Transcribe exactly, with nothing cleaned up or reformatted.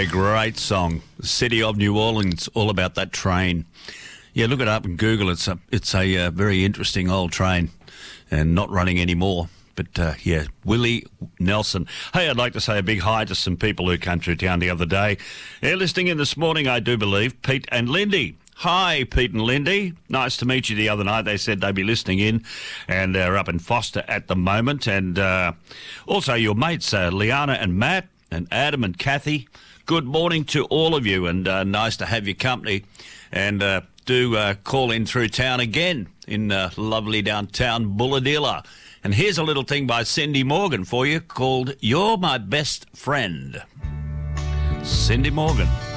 great song. The City of New Orleans, all about that train. Yeah, look it up and Google. It's a, it's a uh, very interesting old train and not running anymore. But, uh, yeah, Willie Nelson. Hey, I'd like to say a big hi to some people who came through town the other day. They're listening in this morning, I do believe, Pete and Lindy. Hi, Pete and Lindy. Nice to meet you the other night. They said they'd be listening in, and they're up in Foster at the moment. And uh, also your mates, uh, Liana and Matt, and Adam and Kathy. Good morning to all of you, and uh, nice to have your company. And uh, do uh, call in through town again in uh, lovely downtown Bulahdelah. And here's a little thing by Cindy Morgan for you called You're My Best Friend. Cindy Morgan.